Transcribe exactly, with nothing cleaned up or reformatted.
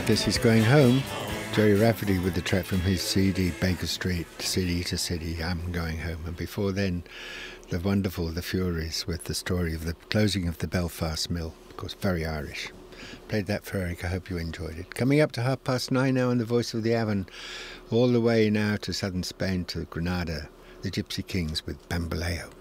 Guess he's going home. Gerry Rafferty with the track from his C D, Baker Street, City to City, I'm Going Home. And before then, the wonderful The Furies with the story of the closing of the Belfast Mill. Of course, very Irish. Played that for Eric. I hope you enjoyed it. Coming up to half past nine now on the Voice of the Avon, all the way now to southern Spain, to Granada, the Gypsy Kings with Bamboleo.